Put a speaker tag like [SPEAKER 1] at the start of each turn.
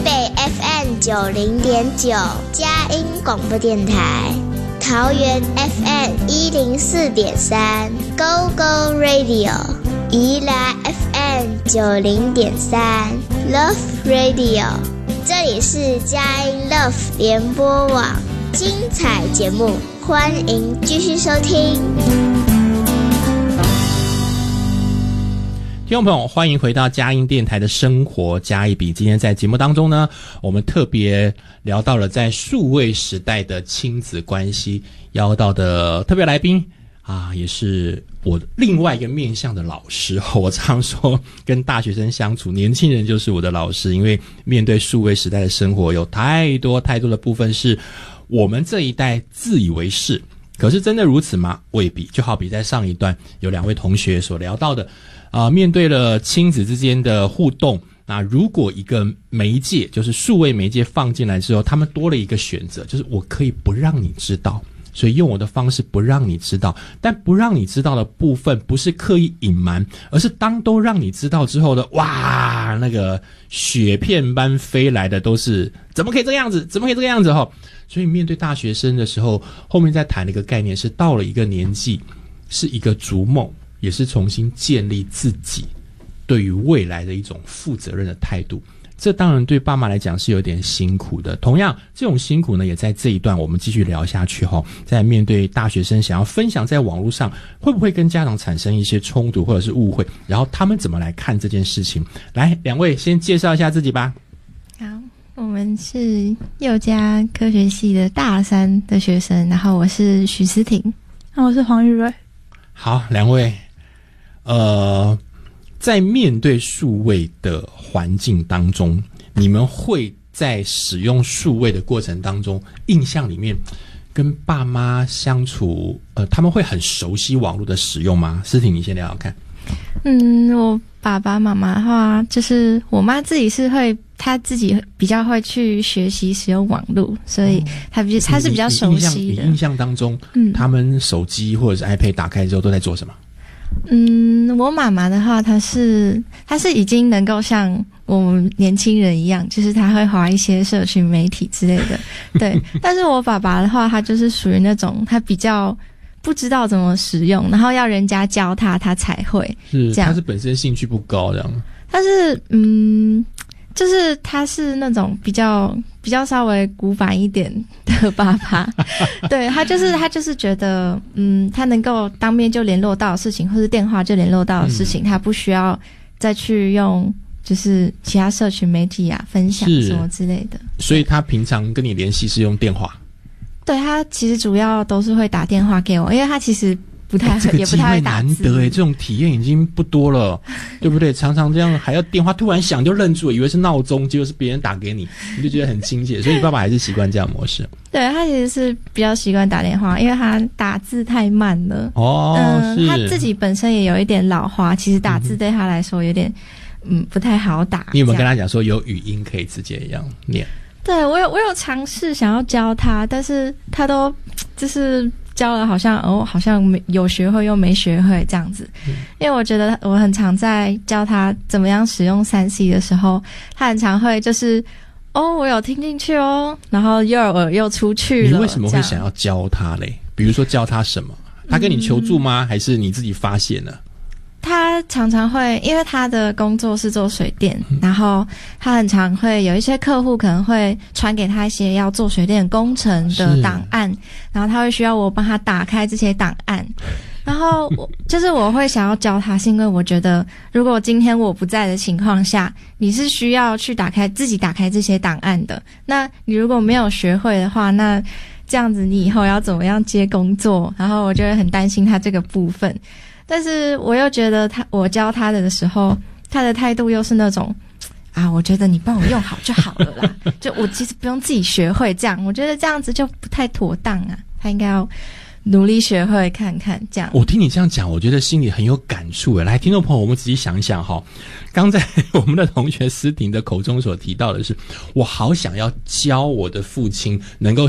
[SPEAKER 1] 北 FM90.9 佳音广播电台，桃园 FM104.3 Go Go Radio， 宜兰 FM90.3 Love Radio， 这里是佳音 Love 联播网，精彩节目欢迎继续收听。
[SPEAKER 2] 听众朋友，欢迎回到佳音电台的生活加一笔。今天在节目当中呢，我们特别聊到了在数位时代的亲子关系，邀到的特别来宾啊，也是我另外一个面向的老师。我常说跟大学生相处，年轻人就是我的老师，因为面对数位时代的生活，有太多的部分是我们这一代自以为是，可是真的如此吗？未必。就好比在上一段有两位同学所聊到的面对了亲子之间的互动，那如果一个媒介就是数位媒介放进来之后，他们多了一个选择，就是我可以不让你知道，所以用我的方式不让你知道。但不让你知道的部分不是刻意隐瞒，而是当都让你知道之后的，哇，那个雪片般飞来的都是怎么可以这个样子，怎么可以这个样子。所以面对大学生的时候，后面在谈的一个概念是，到了一个年纪，是一个逐梦，也是重新建立自己对于未来的一种负责任的态度。这当然对爸妈来讲是有点辛苦的，同样这种辛苦呢，也在这一段我们继续聊下去在面对大学生想要分享在网络上，会不会跟家长产生一些冲突或者是误会，然后他们怎么来看这件事情。来，两位先介绍一下自己吧。
[SPEAKER 3] 好，我们是幼家科学系的大三的学生，然后我是许思婷，
[SPEAKER 4] 那我是黄玉瑞。
[SPEAKER 2] 好，两位在面对数位的环境当中，你们会在使用数位的过程当中，印象里面跟爸妈相处，他们会很熟悉网络的使用吗？思婷，你先聊聊看。
[SPEAKER 3] 我爸爸妈妈的话，就是我妈自己是会，她自己比较会去学习使用网络，所以她是比较熟悉的。
[SPEAKER 2] 你印象当中，他们手机或者是 iPad 打开之后都在做什么？
[SPEAKER 3] 我妈妈的话，她是已经能够像我们年轻人一样，就是她会滑一些社群媒体之类的，对。但是我爸爸的话，他就是属于那种他比较不知道怎么使用，然后要人家教他才会。是，这样。
[SPEAKER 2] 他是本身兴趣不高这样。
[SPEAKER 3] 他是就是他是那种比较稍微古板一点的爸爸，对，他就是觉得他能够当面就联络到的事情，或是电话就联络到的事情，他不需要再去用就是其他社群媒体分享什么之类的。
[SPEAKER 2] 所以他平常跟你联系是用电话？
[SPEAKER 3] 对，他其实主要都是会打电话给我，因为他其实不太会，也不太会打字。
[SPEAKER 2] 这个机会难得这种体验已经不多了，对不对？常常这样还要电话突然响就愣住了，以为是闹钟，结果是别人打给你，你就觉得很亲切。所以你爸爸还是习惯这样模式。
[SPEAKER 3] 对，他其实是比较习惯打电话，因为他打字太慢了。是他自己本身也有一点老花，其实打字对他来说有点不太好打。
[SPEAKER 2] 你有没有跟他讲说有语音可以直接一样念？
[SPEAKER 3] 对，我有尝试想要教他，但是他都就是教了好像没有学会又没学会这样子。因为我觉得我很常在教他怎么样使用3C 的时候，他很常会就是我有听进去然后右耳又出去了。
[SPEAKER 2] 你为什么会想要教他嘞？比如说教他什么？他跟你求助吗？还是你自己发现了？
[SPEAKER 3] 他常常会，因为他的工作是做水电，然后他很常会有一些客户可能会传给他一些要做水电工程的档案，然后他会需要我帮他打开这些档案。然后我会想要教他，是因为我觉得如果今天我不在的情况下，你是需要去自己打开这些档案的。那你如果没有学会的话，那这样子你以后要怎么样接工作？然后我就会很担心他这个部分。但是我又觉得我教他的时候，他的态度又是那种我觉得你帮我用好就好了啦，就我其实不用自己学会这样，我觉得这样子就不太妥当他应该要努力学会看看这样。
[SPEAKER 2] 我听你这样讲，我觉得心里很有感触来，听众朋友，我们仔细想一想刚在我们的同学思婷的口中所提到的是，我好想要教我的父亲能够